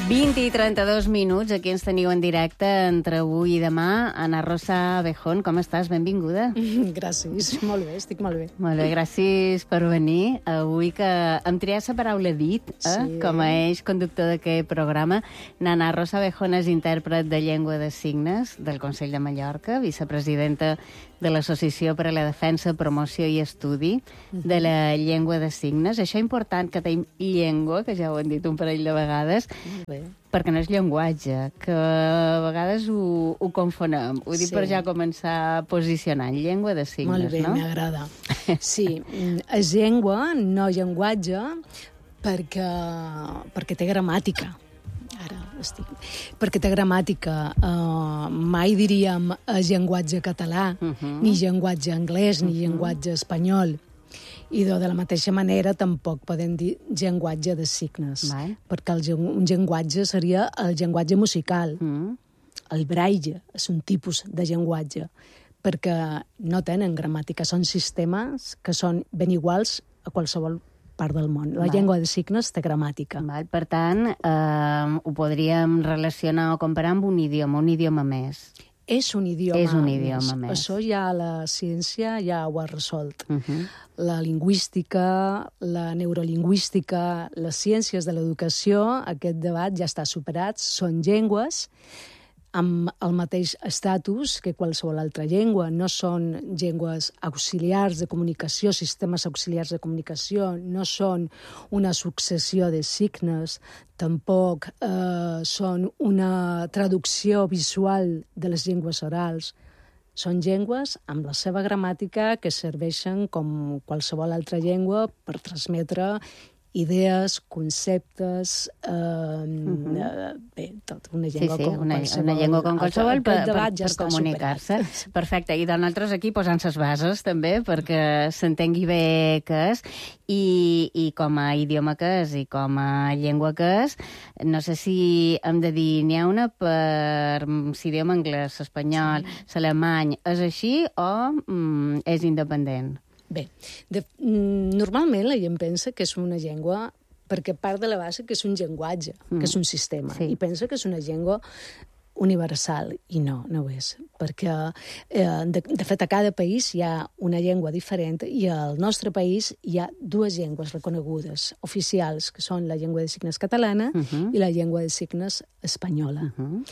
20 i 32 minuts, aquí ens teniu en directe entre avui i demà. Ana Rosa Abejón, com estàs? Benvinguda. Gràcies, molt bé, estic molt bé. Molt bé, gràcies per venir. Avui que hem triat la paraula dit, Sí. com a eix conductor d'aquest programa. Ana Rosa Abejón és intèrpret de llengua de signes del Consell de Mallorca, vicepresidenta de l'Associació per a la Defensa, Promoció i Estudi de la Llengua de Signes. Això és important que tenim llengua, que ja ho hem dit un parell de vegades, perquè no és llenguatge, que a vegades ho confonem. Ho dic per ja començar posicionant. Llengua de signes, molt bé, no? m'agrada. Sí, és llengua, no llenguatge, perquè té gramàtica. Perquè té gramàtica. Mai diríem llenguatge català, ni llenguatge anglès, ni llenguatge espanyol. I de la mateixa manera tampoc podem dir llenguatge de signes, perquè un llenguatge seria el llenguatge musical. El braille és un tipus de llenguatge, perquè no tenen gramàtica, són sistemes que són ben iguals a qualsevol part del món. La llengua de signes té gramàtica. Per tant, ho podríem relacionar o comparar amb un idioma més. És un idioma més. Això ja la ciència ja ho ha resolt. La lingüística, la neurolingüística, les ciències de l'educació, aquest debat ja està superat. Són llengües amb el mateix estatus que qualsevol altra llengua. No són llengües auxiliars de comunicació, sistemes auxiliars de comunicació, no són una successió de signes, tampoc són una traducció visual de les llengües orals. Són llengües amb la seva gramàtica que serveixen com qualsevol altra llengua per transmetre idees, conceptes, bé, tot, una llengua com qualsevol. Una llengua com qualsevol per comunicar-se. Perfecte, i de nosaltres aquí posant les bases també perquè s'entengui bé què és i com a idioma que és i com a llengua que és. No sé si hem de dir, n'hi ha una per l'idioma anglès, l'espanyol, l'alemany, és així o és independent? Bé, normalment la gent pensa que és una llengua perquè part de la base que és un llenguatge, que és un sistema, i pensa que és una llengua universal, i no ho és, perquè de fet a cada país hi ha una llengua diferent i al nostre país hi ha dues llengües reconegudes, oficials, que són la llengua de signes catalana i la llengua de signes espanyola.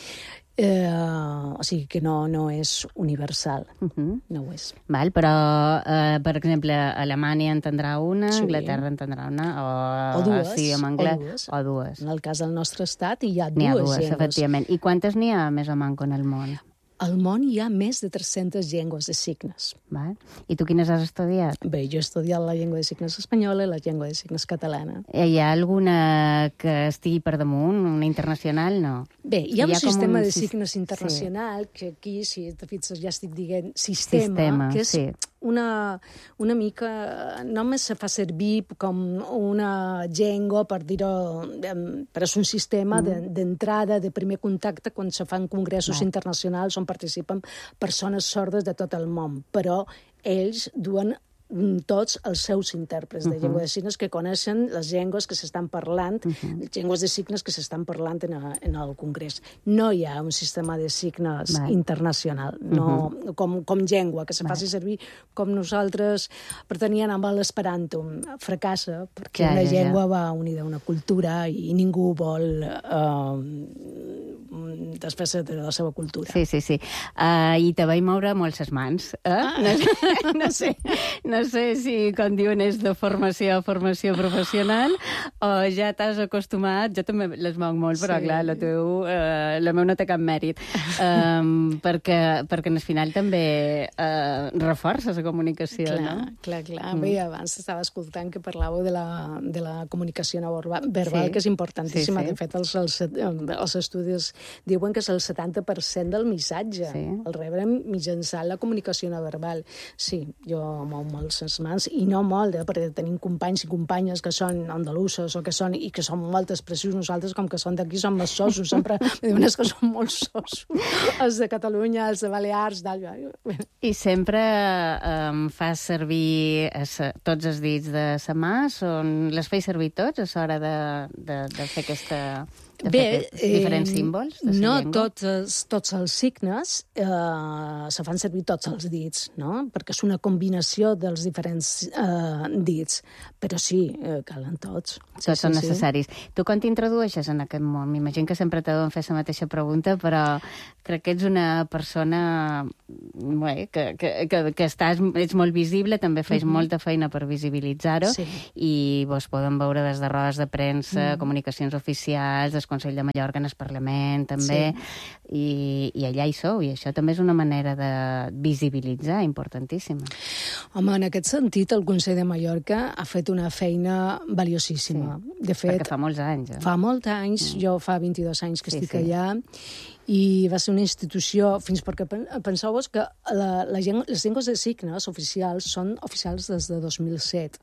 O sigui que no és universal, no ho és. Però, per exemple, Alemanya entendrà una, Anglaterra entendrà una, o dues. En el cas del nostre estat hi ha dues llengües. Efectivament. I quantes n'hi ha més o menys en el món? Al món hi ha més de 300 llengües de signes. I tu quines has estudiat? Bé, jo he estudiat la llengua de signes espanyola i la llengua de signes catalana. Hi ha alguna que estigui per damunt, una internacional, no? Bé, hi ha un sistema de signes internacional, que aquí, si te fixes, ja estic dient sistema, que és una mica... Només se fa servir com una llengua, per dir-ho, però és un sistema d'entrada, de primer contacte, quan se fan congressos internacionals on participen persones sordes de tot el món, però ells duen tots els seus intèrprets de llengua de signes que coneixen les llengües que s'estan parlant, les llengües de signes que s'estan parlant en el Congrés. No hi ha un sistema de signes internacional, com llengua, que se faci servir com nosaltres preteníem amb l'esperanto. Fracassa, perquè una llengua va unida a una cultura i ningú vol desfer-se de la seva cultura. Sí. I te vaig moure molt les mans. No sé si, com diuen, és de formació a formació professional o ja t'has acostumat. Jo també les moc molt, però clar, la meu no té cap mèrit. Perquè al final també reforça la comunicació, no? Clar. Bé, abans estava escoltant que parlàveu de la comunicació no verbal, que és importantíssima. De fet, els estudis diuen que és el 70% del missatge. El rebrem mitjançant la comunicació no verbal. Sí, jo mou molt les mans, i no molt, perquè tenim companys i companyes que són andalusos i que són molt expressius. Nosaltres, com que són d'aquí, som més sosos. Sempre diuen que són molt sosos. Els de Catalunya, els de Balears... I sempre fas servir tots els dits de la mà? Les feis servir tots a l'hora de fer aquesta Bé, diferents símbols de no llengua? tots els signes se fan servir tots els dits, no? Perquè és una combinació dels diferents dits, però sí, calen tots. Tots són necessaris. Tu quan t'introdueixes en aquest món? M'imagino que sempre te deuen fer la mateixa pregunta, però crec que ets una persona que ets molt visible, també fes molta feina per visibilitzar-ho, i vos poden veure des de rodes de premsa, comunicacions oficials, del Consell de Mallorca en el Parlament, també, i allà hi sou, i això també és una manera de visibilitzar importantíssima. Home, en aquest sentit, el Consell de Mallorca ha fet una feina valiosíssima. De fet, perquè fa molts anys. Fa molts anys, jo fa 22 anys que estic allà, i va ser una institució, fins perquè penseu-vos que les llengües de signes oficials són oficials des de 2007.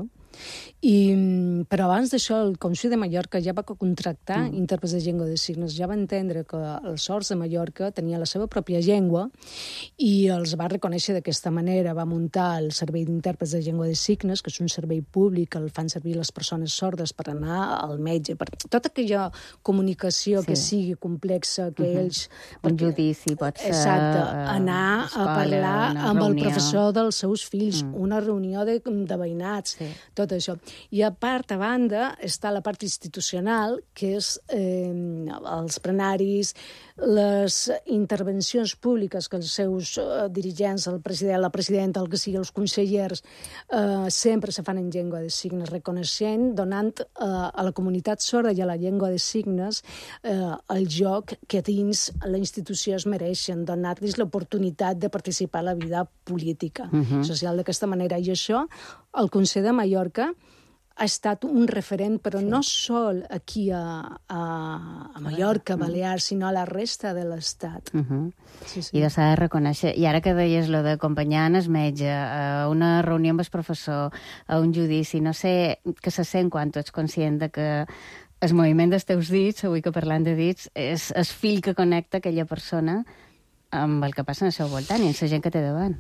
Però abans d'això el Consell de Mallorca ja va contractar intèrprets de llengua de signes, ja va entendre que els sords de Mallorca tenien la seva pròpia llengua i els va reconèixer d'aquesta manera. Va muntar el servei d'intèrprets de llengua de signes, que és un servei públic que el fan servir les persones sordes per anar al metge, per tota aquella comunicació que sigui complexa, que ells... Un judici pot ser... Exacte, anar a parlar amb el professor dels seus fills, una reunió de veïnats, tot això. I a part, a banda, està la part institucional, que és els plenaris, les intervencions públiques que els seus dirigents, el president, la presidenta, el que sigui, els consellers, sempre se fan en llengua de signes, reconeixent, donant a la comunitat sorda i a la llengua de signes el joc que dins la institució es mereixen, donar-los l'oportunitat de participar a la vida política, social d'aquesta manera. I això, el Consell de Mallorca ha estat un referent, però no sol aquí a Mallorca, Balears, sinó a la resta de l'Estat. I s'ha de reconèixer. I ara que deies lo d'acompanyar el metge, a una reunió amb el professor, a un judici, no sé què se sent quan tu ets conscient de que el moviment dels teus dits, avui que parlant de dits, és el fil que connecta aquella persona amb el que passa al seu voltant i amb la gent que té davant.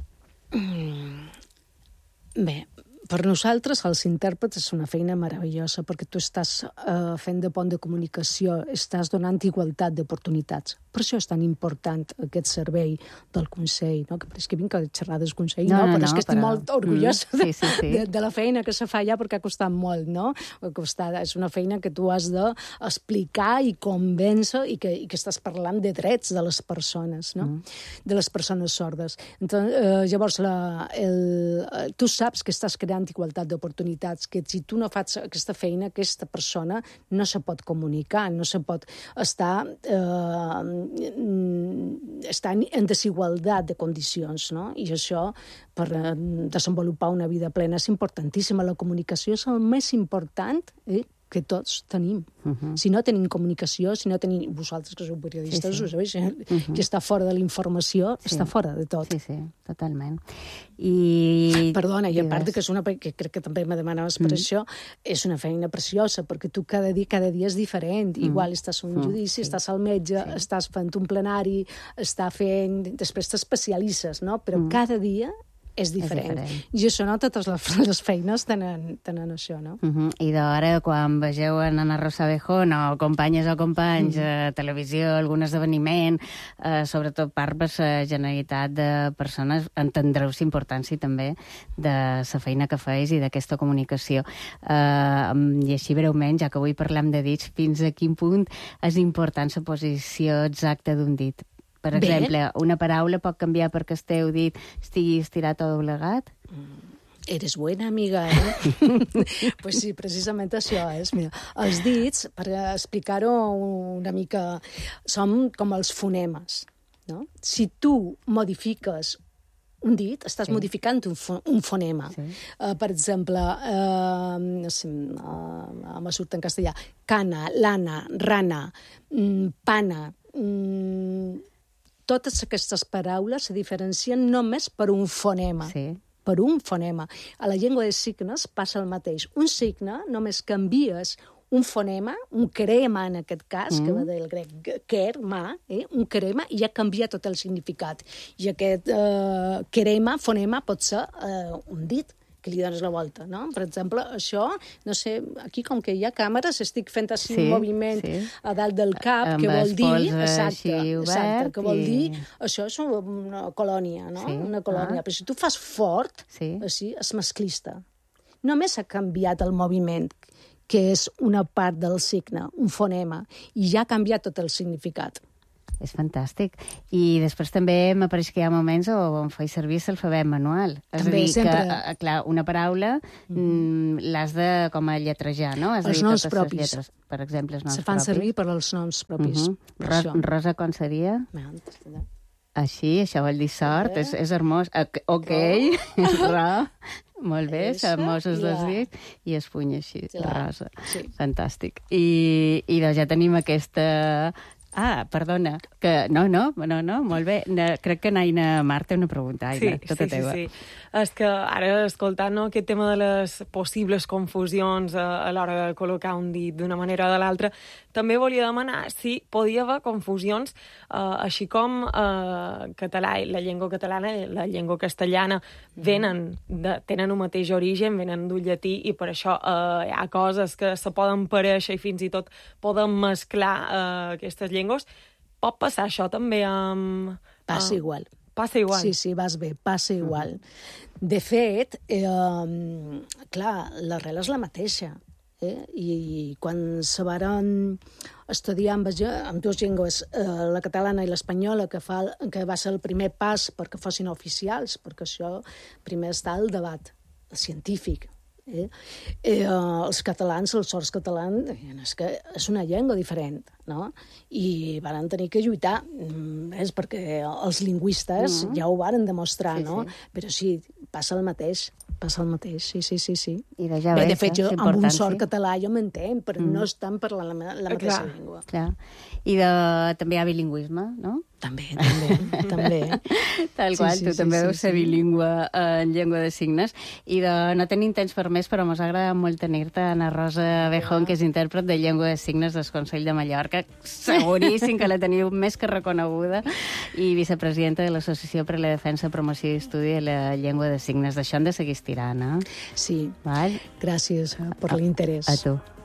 Bé, per nosaltres, els intèrprets, és una feina meravellosa perquè tu estàs fent de pont de comunicació, estàs donant igualtat d'oportunitats. Per això és tan important aquest servei del Consell, no? Que pareix que vinc a xerrar del Consell, però és que estic molt orgullosa de la feina que se fa allà perquè ha costat molt, no? És una feina que tu has d'explicar i convèncer i que estàs parlant de drets de les persones, no? De les persones sordes. Llavors, tu saps que estàs creant igualtat d'oportunitats, que si tu no fas aquesta feina, aquesta persona no se pot comunicar, no se pot estar en desigualtat de condicions, no? I això, per desenvolupar una vida plena, és importantíssima. La comunicació és el més important que tots tenim. Si no tenim comunicació, si no tenim... Vosaltres, que sou periodistes, ho sabeu, qui està fora de la informació està fora de tot. Sí, totalment. Perdona, i a part que és una... que crec que també me demanaves per això, és una feina preciosa, perquè tu cada dia és diferent. Igual estàs a un judici, estàs al metge, estàs fent un plenari, després t'especialitzes, no? Però cada dia és diferent. I això, no? Totes les feines tenen això, no? I d'ara, quan vegeu en Ana Rosa Abejón o companyes o companys a televisió, algun esdeveniment, sobretot part per la generalitat de persones, entendreu la importància també de la feina que feis i d'aquesta comunicació. I així breument, ja que avui parlem de dits, fins a quin punt és important la posició exacta d'un dit? Per exemple, una paraula pot canviar perquè el teu dit estigui estirat o doblegat? Eres buena, amiga, Pues sí, precisament això és. Mira, els dits, per explicar-ho una mica, són com els fonemes, no? Si tu modifiques un dit, estàs modificant un fonema. Per exemple, me surt en castellà, cana, lana, rana, pana... Totes aquestes paraules se diferencien només per un fonema. Per un fonema. A la llengua de signes passa el mateix. Un signe només canvies un fonema, un crema en aquest cas, que va del grec kerma, un crema, i ja canvia tot el significat. I aquest crema, fonema, pot ser un dit. que li dones la volta, no? Per exemple, això, no sé, aquí com que hi ha càmeres, estic fent així un moviment a dalt del cap, que vol dir... Exacte, que vol dir... Això és una colònia, no? Una colònia. Però si tu fas fort, així, és masclista. Només ha canviat el moviment, que és una part del signe, un fonema, i ja ha canviat tot el significat. És fantàstic. I després també m'apareix que hi ha moments on faig servir l'alfabet manual. També, sempre. Clar, una paraula l'has de com a lletrejar, no? Els noms propis. Lletres, per exemple, els noms propis. Se fan servir per als noms propis. Rosa, com seria? Així, això vol dir sort, és hermós. Ok, Ro, molt bé, hermosos dos dits, i es puny així, rosa. Fantàstic. I doncs ja tenim aquesta... Ah, perdona, que no, molt bé. Crec que Naina Mar té una pregunta, Aina, tota teva. Sí. És que ara, escoltant aquest tema de les possibles confusions a l'hora de col·locar un dit d'una manera o de l'altra, també volia demanar si podia haver confusions, així com català, la llengua catalana i la llengua castellana tenen un mateix origen, venen d'un llatí, i per això hi ha coses que se poden parèixer i fins i tot poden mesclar aquestes llengües. Pot passar això també amb... Passa igual. Passa igual. Sí, vas bé, passa igual. De fet, clar, l'arrel és la mateixa. I quan se varen estudiar amb dues llengües, la catalana i l'espanyola, que va ser el primer pas perquè fossin oficials, perquè això primer està el debat científic. Els catalans, els sords catalans, és que és una llengua diferent, no? I van tenir que lluitar, és perquè els lingüistes ja ho varen demostrar, no? Però sí, passa el mateix, sí. Bé, de fet, jo amb un sord català jo m'entenc, però no estan parlant la mateixa llengua. Clar. I també hi ha bilingüisme, no? També. Tal qual, tu també deus ser bilingüe en llengua de signes. I no tenim temps per més, però mos ha agradat molt tenir-te, Ana Rosa Abejón, que és intèrpret de llengua de signes del Consell de Mallorca. Seguríssim que la teniu més que reconeguda. I vicepresidenta de l'Associació per a la Defensa, Promoció i Estudi de la Llengua de Signes. D'això hem de seguir estirant, eh? Sí. Gràcies per l'interès. A tu.